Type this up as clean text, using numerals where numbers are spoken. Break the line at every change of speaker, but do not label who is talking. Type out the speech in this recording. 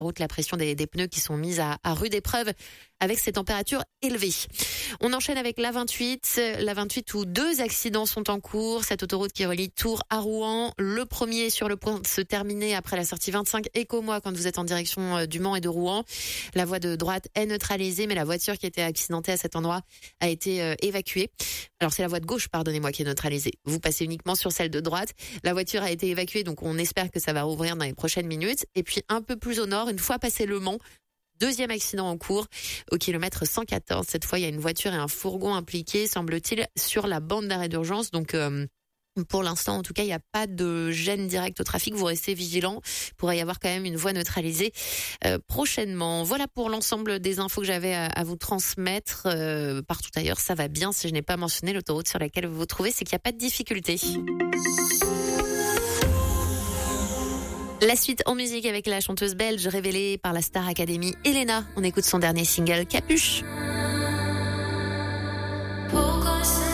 route, la pression des pneus qui sont mises à rude épreuve avec ces températures élevées. On enchaîne avec l'A28 où 2 accidents sont en cours. Cette autoroute qui relie Tours à Rouen. Le premier est sur le point de se terminer après la sortie 25 Écomois quand vous êtes en direction du Mans et de Rouen. La voie de droite est neutralisée, mais la voiture qui était accidentée à cet endroit a été évacuée. Alors c'est la voie de gauche, pardonnez-moi, qui est neutralisée. Vous passez uniquement sur celle de droite. La voiture a été évacuée, donc on espère que ça va rouvrir dans les prochaines minutes. Et puis un peu plus au nord, une fois passé le Mans, 2e accident en cours au kilomètre 114. Cette fois, il y a une voiture et un fourgon impliqués, semble-t-il, sur la bande d'arrêt d'urgence. Donc, pour l'instant, en tout cas, il n'y a pas de gêne directe au trafic. Vous restez vigilants. Il pourrait y avoir quand même une voie neutralisée prochainement. Voilà pour l'ensemble des infos que j'avais à vous transmettre. Partout ailleurs, ça va bien. Si je n'ai pas mentionné l'autoroute sur laquelle vous vous trouvez, c'est qu'il n'y a pas de difficulté. La suite en musique avec la chanteuse belge révélée par la Star Academy Elena. On écoute son dernier single, Capuche.
Pourquoi